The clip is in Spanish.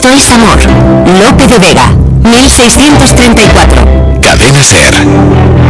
Esto es amor. Lope de Vega, 1634. Cadena SER.